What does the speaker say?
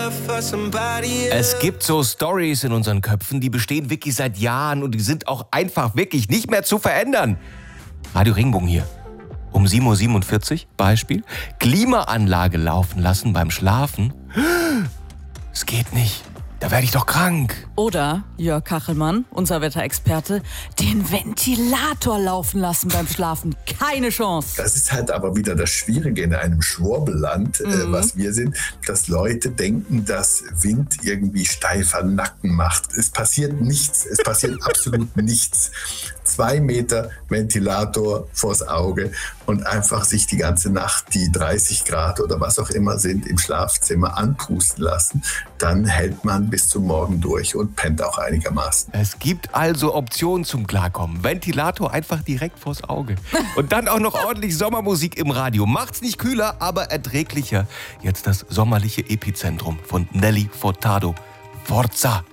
Es gibt so Stories in unseren Köpfen, die bestehen wirklich seit Jahren und die sind auch einfach wirklich nicht mehr zu verändern. Radio Regenbogen hier. Um 7.47 Uhr, Beispiel. Klimaanlage laufen lassen beim Schlafen. Es geht nicht. Da werde ich doch krank. Oder, Jörg Kachelmann, unser Wetterexperte, den Ventilator laufen lassen beim Schlafen. Keine Chance. Das ist halt aber wieder das Schwierige in einem Schwurbelland, was wir sind, dass Leute denken, dass Wind irgendwie steifer Nacken macht. Es passiert nichts. Es passiert absolut nichts. 2 Meter Ventilator vors Auge und einfach sich die ganze Nacht die 30 Grad oder was auch immer sind im Schlafzimmer anpusten lassen. Dann hält man bis zum Morgen durch und pennt auch einigermaßen. Es gibt also Optionen zum Klarkommen. Ventilator einfach direkt vors Auge. Und dann auch noch ordentlich Sommermusik im Radio. Macht's nicht kühler, aber erträglicher. Jetzt das sommerliche Epizentrum von Nelly Furtado. Forza!